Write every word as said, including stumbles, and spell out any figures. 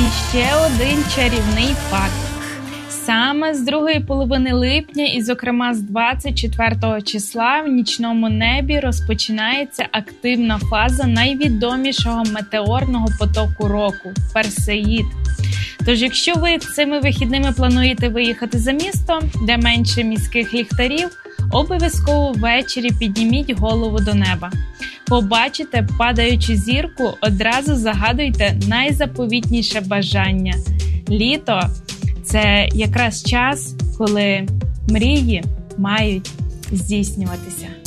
І ще один чарівний факт. Саме з другої половини липня і, зокрема, з двадцять четвертого числа в нічному небі розпочинається активна фаза найвідомішого метеорного потоку року – Персеїд. Тож, якщо ви цими вихідними плануєте виїхати за місто, де менше міських ліхтарів, обов'язково ввечері підніміть голову до неба. Побачите падаючу зірку, одразу загадуйте найзаповітніше бажання. Літо – це якраз час, коли мрії мають здійснюватися.